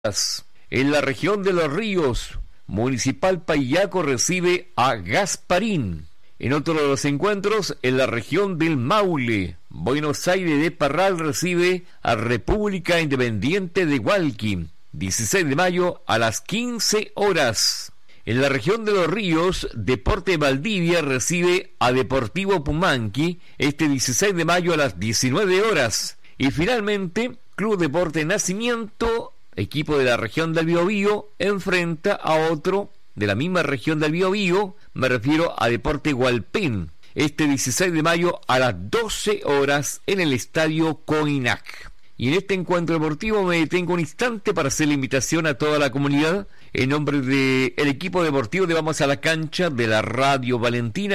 En la región de Los Ríos, Municipal Paillaco recibe a Gasparín. En otro de los encuentros, en la región del Maule, Buenos Aires de Parral recibe a República Independiente de Hualqui, 16 de mayo a las 15 horas. En la región de Los Ríos, Deporte Valdivia recibe a Deportivo Pumanqui, este 16 de mayo a las 19 horas. Y finalmente, Club Deporte Nacimiento, equipo de la región del Biobío, enfrenta a otro de la misma región del Biobío, me refiero a Deporte Hualpén, este 16 de mayo a las 12 horas en el Estadio Coinac. Y en este encuentro deportivo me detengo un instante para hacer la invitación a toda la comunidad en nombre del equipo deportivo de Vamos a la Cancha, de la Radio Valentina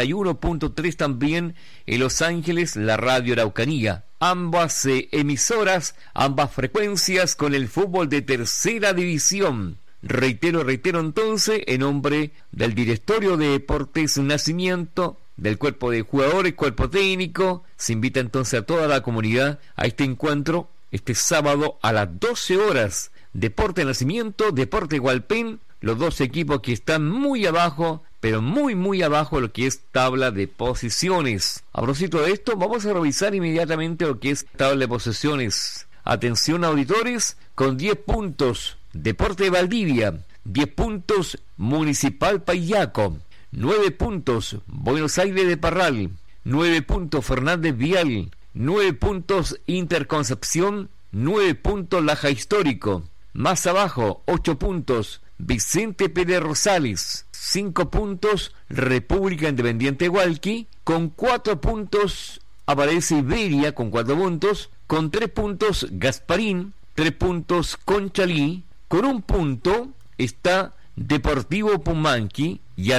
91.3, también en Los Ángeles, la Radio Araucanía. Ambas emisoras, ambas frecuencias con el fútbol de tercera división. Reitero entonces, en nombre del Directorio de Deportes Nacimiento, del cuerpo de jugadores, cuerpo técnico, se invita entonces a toda la comunidad a este encuentro, este sábado a las 12 horas. Deporte Nacimiento, Deporte Hualpén, los dos equipos que están muy abajo, pero muy abajo de lo que es tabla de posiciones. A propósito de esto, vamos a revisar inmediatamente lo que es tabla de posiciones. Atención, auditores, con 10 puntos, Deporte Valdivia, 10 puntos, Municipal Paillaco, 9 puntos, Buenos Aires de Parral, 9 puntos, Fernández Vial, 9 puntos, Interconcepción, 9 puntos, Laja Histórico. Más abajo, 8 puntos, Vicente Pérez Rosales, 5 puntos, República Independiente de Hualqui, con 4 puntos aparece Iberia con 4 puntos, con 3 puntos Gasparín, 3 puntos Conchalí, con 1 punto está Deportivo Pumanqui, y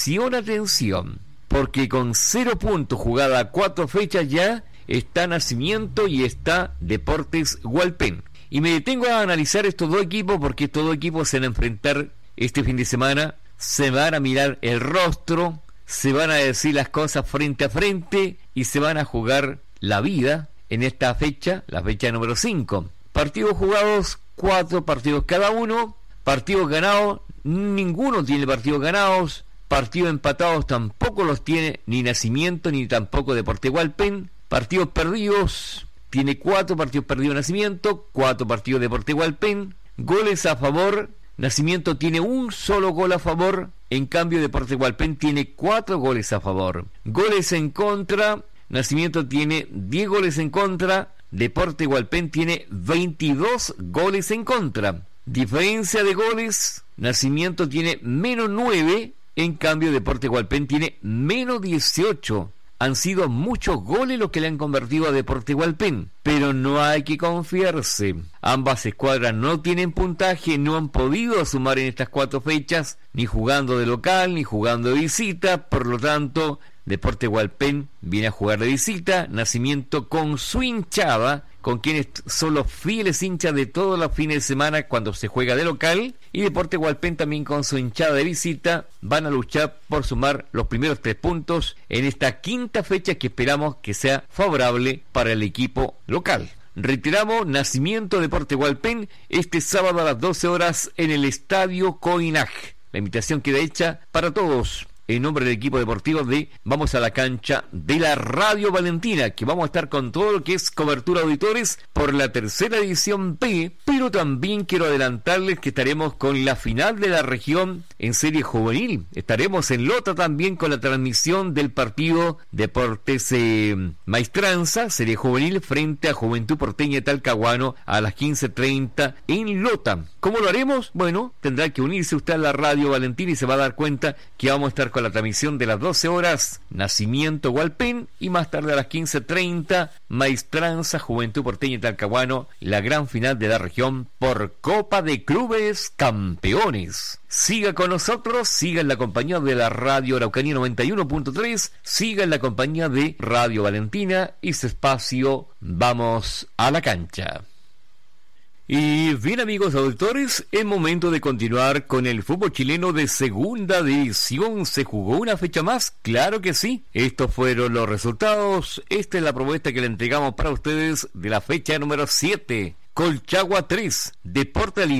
atención, porque con 0 puntos jugada 4 fechas ya está Nacimiento y está Deportes Hualpén. Y me detengo a analizar estos dos equipos porque estos dos equipos se van a enfrentar este fin de semana, se van a mirar el rostro, se van a decir las cosas frente a frente y se van a jugar la vida en esta fecha, la fecha número 5. Partidos jugados, 4 partidos cada uno, partidos ganados, ninguno tiene partidos ganados, partidos empatados tampoco los tiene ni Nacimiento ni tampoco Deporte Hualpén, partidos perdidos, tiene 4 partidos perdidos Nacimiento, 4 partidos Deporte Hualpén, goles a favor, Nacimiento tiene 1 solo gol a favor, en cambio Deporte Hualpén tiene 4 goles a favor. Goles en contra, Nacimiento tiene 10 goles en contra, Deporte Hualpén tiene 22 goles en contra. Diferencia de goles, Nacimiento tiene menos 9, en cambio Deporte Hualpén tiene menos 18. Han sido muchos goles los que le han convertido a Deporte Hualpén, pero no hay que confiarse. Ambas escuadras no tienen puntaje, no han podido sumar en estas 4 fechas, ni jugando de local, ni jugando de visita, por lo tanto, Deporte Hualpén viene a jugar de visita, Nacimiento con su hinchada, con quienes son los fieles hinchas de todos los fines de semana cuando se juega de local, y Deporte Hualpén también con su hinchada de visita van a luchar por sumar los primeros 3 puntos en esta quinta fecha que esperamos que sea favorable para el equipo local. Reiteramos, Nacimiento Deporte Hualpén este sábado a las 12 horas en el Estadio Coinac. La invitación queda hecha para todos. En nombre del equipo deportivo de Vamos a la Cancha de la Radio Valentina, que vamos a estar con todo lo que es cobertura de auditores por la tercera edición B, pero también quiero adelantarles que estaremos con la final de la región en serie juvenil. Estaremos en Lota también con la transmisión del partido Deportes Maestranza, serie juvenil, frente a Juventud Porteña de Talcahuano a las 15:30 en Lota. ¿Cómo lo haremos? Bueno, tendrá que unirse usted a la Radio Valentina y se va a dar cuenta que vamos a estar con la transmisión de las 12 horas, Nacimiento Hualpén, y más tarde a las 15:30, Maestranza, Juventud Porteña y Talcahuano, la gran final de la región por Copa de Clubes Campeones. Siga con nosotros, siga en la compañía de la Radio Araucanía 91.3, siga en la compañía de Radio Valentina y su espacio Vamos a la Cancha. Y bien, amigos auditores, es momento de continuar con el fútbol chileno de segunda división. ¿Se jugó una fecha más? Claro que sí. Estos fueron los resultados. Esta es la propuesta que le entregamos para ustedes de la fecha número 7. Colchagua 3, Deportes